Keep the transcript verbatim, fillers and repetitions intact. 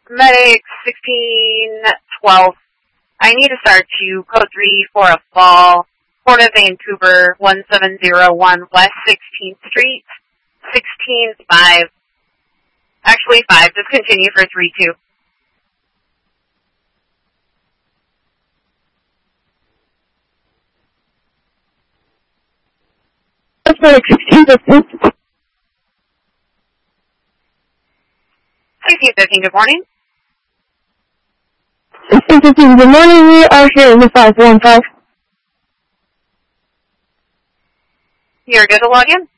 Medic sixteen twelve. I need to start to code three for a fall. Port of Vancouver, one seven zero one West sixteenth Street, sixteen five. Actually five, just continue for three two. Medic sixteen fifteen. sixteen fifteen, good morning. sixteen fifteen, good morning. We are here in the five one five. You're good to log in?